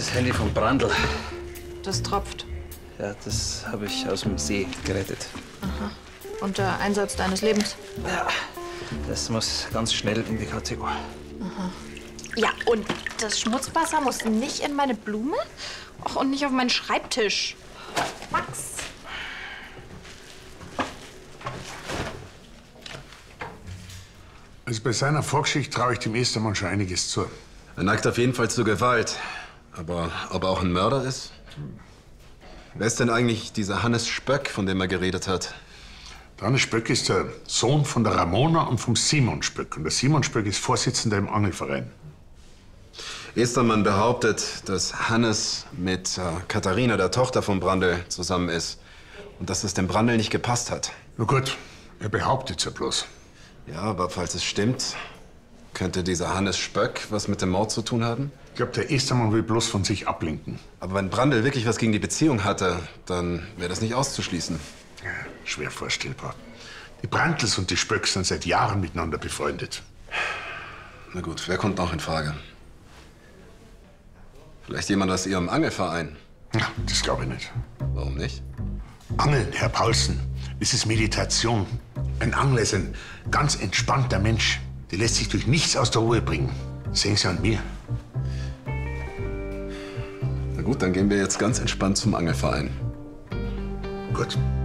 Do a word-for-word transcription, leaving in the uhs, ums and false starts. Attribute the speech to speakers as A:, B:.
A: das Handy von Brandl.
B: Das tropft.
A: Ja, das habe ich aus dem See gerettet.
B: Aha. Und der Einsatz deines Lebens?
A: Ja, das muss ganz schnell in die K T O.
B: Aha. Ja, und das Schmutzwasser muss nicht in meine Blume? Och, und nicht auf meinen Schreibtisch. Max!
C: Also bei seiner Vorgeschichte traue ich dem Estermann schon einiges zu.
D: Er neigt auf jeden Fall zur Gewalt. Aber ob er auch ein Mörder ist? Wer ist denn eigentlich dieser Hannes Spöck, von dem er geredet hat?
C: Der Hannes Spöck ist der Sohn von der Ramona und vom Simon Spöck. Und der Simon Spöck ist Vorsitzender im Angelverein.
D: Estermann behauptet, dass Hannes mit äh, Katharina, der Tochter von Brandl, zusammen ist. Und dass es dem Brandl nicht gepasst hat.
C: Na gut, er behauptet's ja bloß.
D: Ja, aber falls es stimmt, könnte dieser Hannes Spöck was mit dem Mord zu tun haben?
C: Ich glaube, der Estermann will bloß von sich ablenken.
D: Aber wenn Brandl wirklich was gegen die Beziehung hatte, dann wäre das nicht auszuschließen.
C: Ja, schwer vorstellbar. Die Brandls und die Spöcks sind seit Jahren miteinander befreundet.
D: Na gut, wer kommt noch in Frage? Vielleicht jemand aus Ihrem Angelverein?
C: Ja, das glaube ich nicht.
D: Warum nicht?
C: Angeln, Herr Paulsen, das ist Meditation. Ein Angler ist ein ganz entspannter Mensch. Der lässt sich durch nichts aus der Ruhe bringen. Sehen Sie an mir.
D: Na gut, dann gehen wir jetzt ganz entspannt zum Angelverein.
C: Gut.